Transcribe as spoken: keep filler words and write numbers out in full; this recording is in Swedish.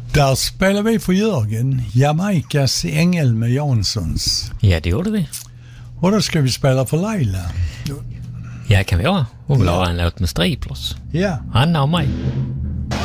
Där spelar vi för Jörgen, Jamaikas Ängel med Janssons. Ja, det gjorde vi. Och då ska vi spela för Laila. Ja, kan vi göra. Hon vill ha en låt med Striplers. Ja. Anna och mig.